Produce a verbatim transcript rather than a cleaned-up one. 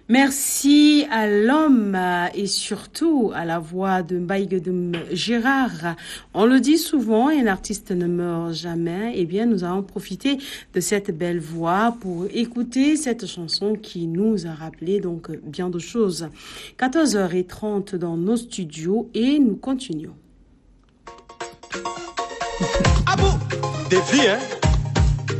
Merci à l'homme et surtout à la voix de Mbaïgedum Gérard. On le dit souvent, un artiste ne meurt jamais. Eh bien, nous allons profiter de cette belle voix pour écouter cette chanson qui nous a rappelé donc bien de choses. quatorze heures trente dans nos studios et nous continuons. Ah bon? Des vies, hein?